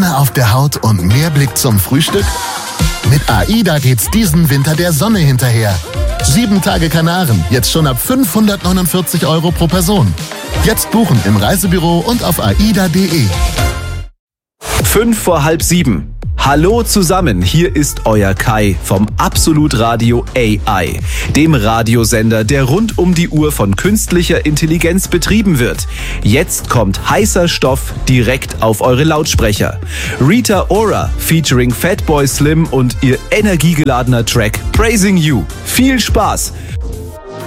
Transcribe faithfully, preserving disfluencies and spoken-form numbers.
Sonne auf der Haut und mehr Blick zum Frühstück? Mit AIDA geht's diesen Winter der Sonne hinterher. Sieben Tage Kanaren, jetzt schon ab fünfhundertneunundvierzig Euro pro Person. Jetzt buchen im Reisebüro und auf aida punkt de. Fünf vor halb sieben. Hallo zusammen, hier ist euer Kai vom Absolut Radio A I, dem Radiosender, der rund um die Uhr von künstlicher Intelligenz betrieben wird. Jetzt kommt heißer Stoff direkt auf eure Lautsprecher. Rita Ora featuring Fatboy Slim und ihr energiegeladener Track Praising You. Viel Spaß!